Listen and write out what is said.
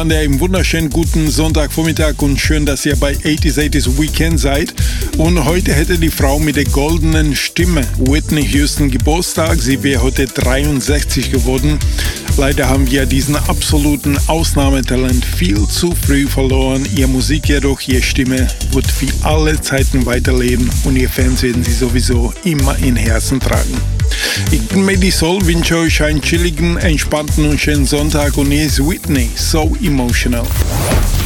Einen wunderschönen guten Sonntagvormittag und schön, dass ihr bei 80s Weekend seid. Und heute hätte die Frau mit der goldenen Stimme, Whitney Houston, Geburtstag. Sie wäre heute 63 geworden. Leider haben wir diesen absoluten Ausnahmetalent viel zu früh verloren. Ihre Musik jedoch, ihre Stimme wird für alle Zeiten weiterleben und ihr Fans werden sie sowieso immer in Herzen tragen. Ich bin Medi Soul, wünsche euch einen chilligen, entspannten und schönen Sonntag und hier ist Whitney, So Emotional.